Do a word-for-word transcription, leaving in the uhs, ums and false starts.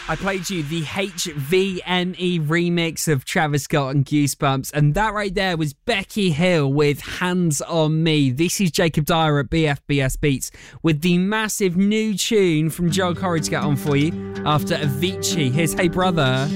I played you the H V N E remix of Travis Scott and Goosebumps, and that right there was Becky Hill with Hands on Me. This is Jacob Dyer at B F B S Beats with the massive new tune from Joel Corry to get on for you after Avicii. Here's Hey Brother.